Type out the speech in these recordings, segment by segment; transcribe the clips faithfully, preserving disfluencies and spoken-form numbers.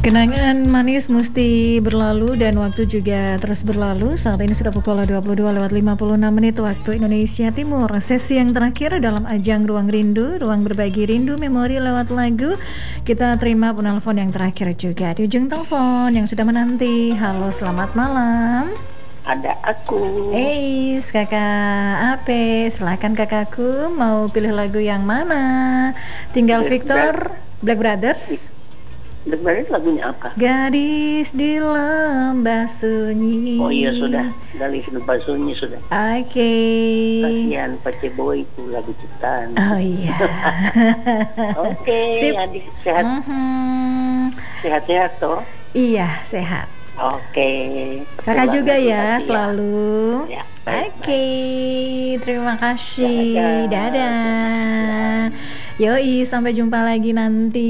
Kenangan manis mesti berlalu dan waktu juga terus berlalu. Saat ini sudah pukul dua puluh dua lewat lima puluh enam menit waktu Indonesia Timur. Sesi yang terakhir dalam ajang Ruang Rindu, Ruang Berbagi Rindu Memori lewat lagu. Kita terima penelpon yang terakhir juga di ujung telepon yang sudah menanti. Halo, selamat malam. Ada aku. Eh, hey, kakak Ape, silakan kakakku mau pilih lagu yang mana? Tinggal Black Victor, Black Brothers. Black Brothers lagunya apa? Gadis di lembah sunyi. Oh iya sudah, dari lembah sunyi sudah. Oke. Okay. Kasihan Pace Boy itu lagu ciptaan. Oh iya. Oke, okay, adik sehat. Mm-hmm. Sehat-sehat toh? Iya, sehat. Oke. Okay. Kakak juga ya, selalu. Ya, Oke, okay. Terima kasih. Dadah. Dadah. Yoi, sampai jumpa lagi nanti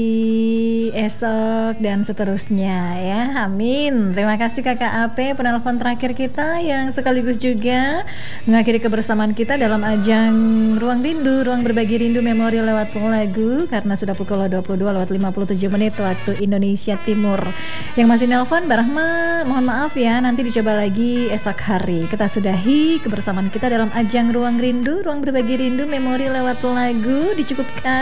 esok dan seterusnya ya. Amin. Terima kasih Kakak Ape, penelpon terakhir kita yang sekaligus juga mengakhiri kebersamaan kita dalam ajang Ruang Rindu, Ruang Berbagi Rindu Memori lewat lagu, karena sudah pukul dua puluh dua lewat lima puluh tujuh menit waktu Indonesia Timur. Yang masih nelpon Mbak Rahma, mohon maaf ya, nanti dicoba lagi esok hari. Kita sudahi kebersamaan kita dalam ajang Ruang Rindu, Ruang Berbagi Rindu Memori lewat lagu. Dicukupkan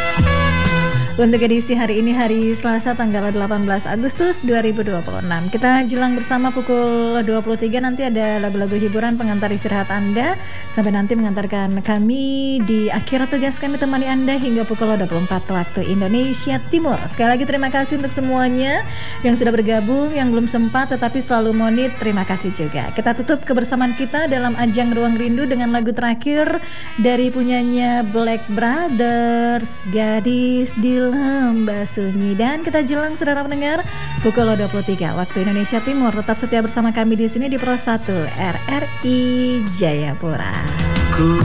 untuk edisi hari ini, hari Selasa tanggal delapan belas Agustus dua ribu dua puluh enam. Kita jelang bersama pukul dua puluh tiga, nanti ada lagu-lagu hiburan pengantar istirahat Anda sampai nanti mengantarkan kami di akhir tugas kami temani Anda hingga pukul dua puluh empat waktu Indonesia Timur. Sekali lagi terima kasih untuk semuanya yang sudah bergabung, yang belum sempat tetapi selalu monit, terima kasih juga. Kita tutup kebersamaan kita dalam ajang Ruang Rindu dengan lagu terakhir dari punyanya Black Brothers, Gadis di Lembah Sunyi. Dan kita jelang saudara pendengar pukul dua puluh tiga waktu Indonesia Timur. Tetap setia bersama kami di sini di Pro satu R R I Jayapura. Ku